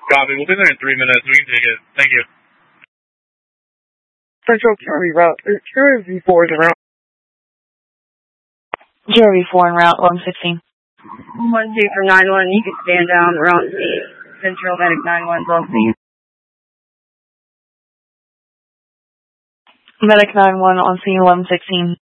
Copy. We'll be there in 3 minutes. We can take it. Thank you. Central Charlie route. Charlie V4 is en route. Charlie V4 en route 116. 1-2 for 9-1. You can stand down the route scene. Central Medic 9-1's on scene. Medic 9-1 on scene 1116.